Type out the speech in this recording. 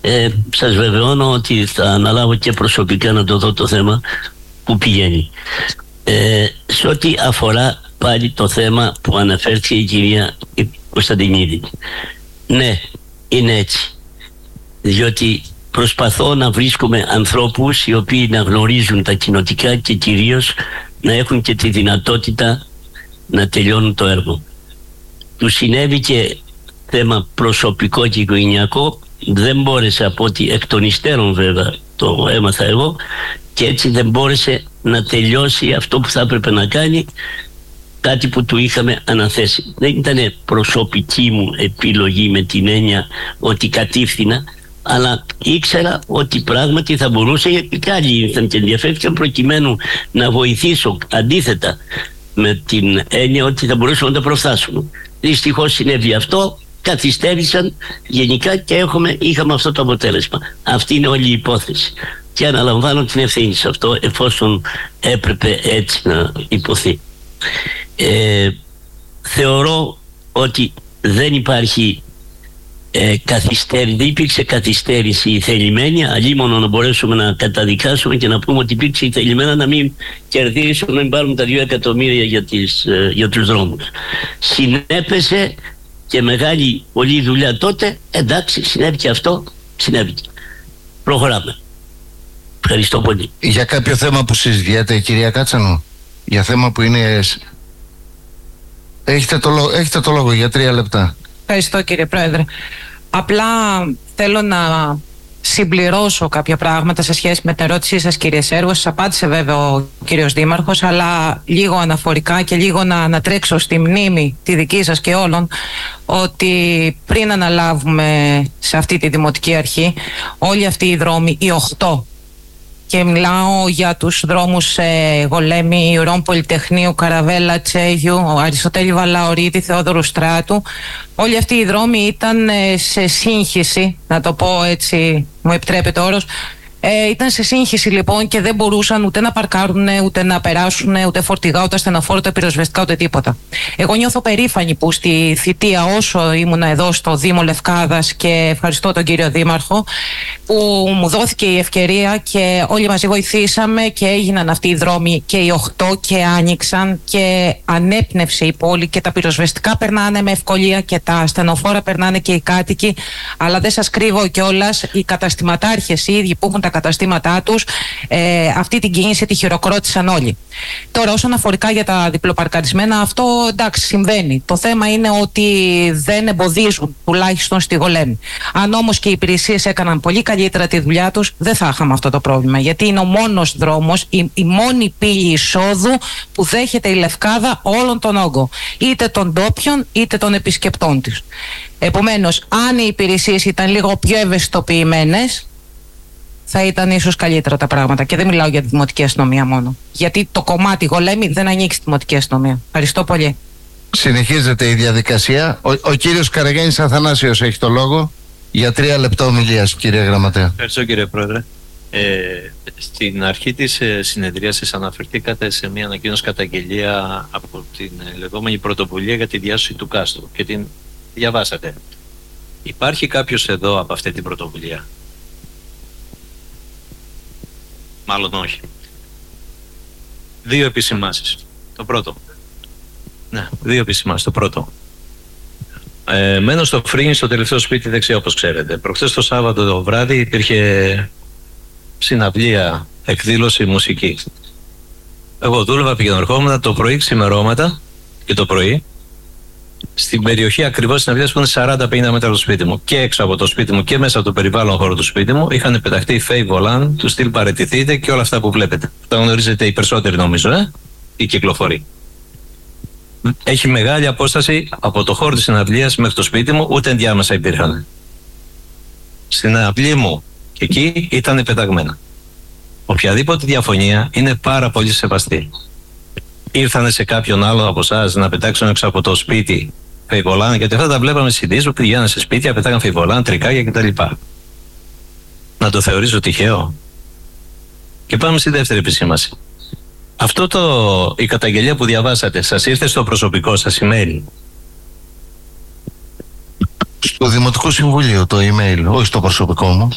Σας βεβαιώνω ότι θα αναλάβω και προσωπικά να το δω το θέμα που πηγαίνει. Σε ό,τι αφορά πάλι το θέμα που αναφέρθηκε η κυρία Κωνσταντινίδη, ναι, είναι έτσι, διότι προσπαθώ να βρίσκουμε ανθρώπους οι οποίοι να γνωρίζουν τα κοινοτικά και κυρίως να έχουν και τη δυνατότητα να τελειώνουν το έργο. Του συνέβη και θέμα προσωπικό και οικογενειακό, δεν μπόρεσε, από ότι εκ των υστέρων βέβαια το έμαθα εγώ, και έτσι δεν μπόρεσε να τελειώσει αυτό που θα έπρεπε να κάνει, κάτι που του είχαμε αναθέσει. Δεν ήταν προσωπική μου επιλογή με την έννοια ότι κατήφθηνα, αλλά ήξερα ότι πράγματι θα μπορούσε, γιατί και άλλοι ήρθαν και ενδιαφέρθηκαν προκειμένου να βοηθήσω, αντίθετα με την έννοια ότι θα μπορούσαμε να τα προφθάσουμε. Δυστυχώς συνέβη αυτό, καθυστέρησαν γενικά και είχαμε αυτό το αποτέλεσμα. Αυτή είναι όλη η υπόθεση και αναλαμβάνω την ευθύνη σε αυτό, εφόσον έπρεπε έτσι να υποθεί. Θεωρώ ότι δεν υπάρχει δεν υπήρξε καθυστέρηση η θελημένη, αλλήμον να μπορέσουμε να καταδικάσουμε και να πούμε ότι υπήρξε η θελημένα να μην κερδίσουμε, να μην πάρουμε τα 2 εκατομμύρια για τους δρόμους. Συνέπεσε και μεγάλη πολλή δουλειά τότε, εντάξει, συνέβη και αυτό, συνέβη. Προχωράμε. Ευχαριστώ πολύ. Για κάποιο θέμα που συζητιέται, κυρία Κάτσανο, για θέμα που είναι... Έχετε το λόγο για 3 λεπτά. Ευχαριστώ, κύριε Πρόεδρε. Απλά θέλω να συμπληρώσω κάποια πράγματα σε σχέση με την ερώτησή σας, κύριε Σέργο. Σας απάντησε βέβαια ο κύριος Δήμαρχος, αλλά λίγο αναφορικά και λίγο να ανατρέξω στη μνήμη τη δική σας και όλων, ότι πριν αναλάβουμε σε αυτή τη Δημοτική Αρχή, όλοι αυτοί οι δρόμοι, οι 8, και μιλάω για τους δρόμους Γολέμη, Ιουρών Πολυτεχνείου, Καραβέλα, Τσέγιου, Αριστοτέλη Βαλαωρίδη, Θεόδωρου Στράτου. Όλοι αυτοί οι δρόμοι ήταν σε σύγχυση, να το πω έτσι, μου επιτρέπετε όρος. Ήταν σε σύγχυση λοιπόν και δεν μπορούσαν ούτε να παρκάρουν, ούτε να περάσουν, ούτε φορτηγά, ούτε ασθενοφόρα, ούτε πυροσβεστικά, ούτε τίποτα. Εγώ νιώθω περήφανη που στη θητεία, όσο ήμουνα εδώ στο Δήμο Λευκάδας, και ευχαριστώ τον κύριο Δήμαρχο, που μου δόθηκε η ευκαιρία και όλοι μαζί βοηθήσαμε και έγιναν αυτοί οι δρόμοι και οι 8 και άνοιξαν και ανέπνευσε η πόλη και τα πυροσβεστικά περνάνε με ευκολία και τα ασθενοφόρα περνάνε και οι κάτοικοι. Αλλά δεν σας κρύβω κιόλας, οι καταστηματάρχες οι ίδιοι που έχουν τα καταστήματά τους, αυτή την κίνηση τη χειροκρότησαν όλοι. Τώρα, όσον αφορικά για τα διπλοπαρκαρισμένα, αυτό εντάξει συμβαίνει. Το θέμα είναι ότι δεν εμποδίζουν, τουλάχιστον στη Γολέμη. Αν όμως και οι υπηρεσίες έκαναν πολύ καλύτερα τη δουλειά τους, δεν θα είχαμε αυτό το πρόβλημα. Γιατί είναι ο μόνος δρόμος, η μόνη πύλη εισόδου που δέχεται η Λευκάδα όλον τον όγκο. Είτε των ντόπιων είτε των επισκεπτών της. Επομένως, αν οι υπηρεσίες ήταν λίγο πιο ευαισθητοποιημένες, θα ήταν ίσως καλύτερα τα πράγματα. Και δεν μιλάω για τη Δημοτική Αστυνομία μόνο. Γιατί το κομμάτι Γολέμη δεν ανήκει στη Δημοτική Αστυνομία. Ευχαριστώ πολύ. Συνεχίζεται η διαδικασία. Ο κύριος Καραγιάννης Αθανάσιος έχει το λόγο για 3 λεπτά ομιλίας, κύριε Γραμματέα. Ευχαριστώ, κύριε Πρόεδρε. Στην αρχή της συνεδρίασης αναφερθήκατε σε μια ανακοίνωση καταγγελία από την λεγόμενη πρωτοβουλία για τη διάσωση του κάστρου και την διαβάσατε. Υπάρχει κάποιος εδώ από αυτή την πρωτοβουλία? Μάλλον όχι. 2 επισημάνσεις. Το πρώτο. Ναι, 2 επισημάνσεις. Το πρώτο. Μένω στο Φρίνι, στο τελευταίο σπίτι δεξιά, όπως ξέρετε. Προχθές το Σάββατο το βράδυ υπήρχε συναυλία, εκδήλωση, μουσική. Εγώ δούλευα, πήγαινα ερχόμουν το πρωί, ξημερώματα και το πρωί, στην περιοχή ακριβώς συναυλίας που είναι 40-50 μέτρα από το σπίτι μου, και έξω από το σπίτι μου και μέσα από το περιβάλλον χώρο του σπίτι μου, είχαν πεταχτεί φέι βολάν του στυλ παραιτηθείτε και όλα αυτά που βλέπετε. Τα γνωρίζετε οι περισσότεροι νομίζω, η κυκλοφορεί. Έχει μεγάλη απόσταση από το χώρο της συναυλίας μέχρι το σπίτι μου, ούτε ενδιάμεσα υπήρχαν. Στην αυλή μου και εκεί ήταν πεταγμένα. Οποιαδήποτε διαφωνία είναι πάρα πολύ σεβαστή. Ήρθανε σε κάποιον άλλο από εσάς να πετάξουν έξω από το σπίτι φεϊβολάν, γιατί αυτά τα βλέπαμε στις ειδήσεις που πηγαίνανε σε σπίτια, πετάγαν φεϊβολάν, τρικάκια κτλ. Να το θεωρήσω τυχαίο? Και πάμε στη δεύτερη επισήμαση. Η καταγγελία που διαβάσατε, σας ήρθε στο προσωπικό σας email? Στο Δημοτικό Συμβούλιο το email, όχι στο προσωπικό μου.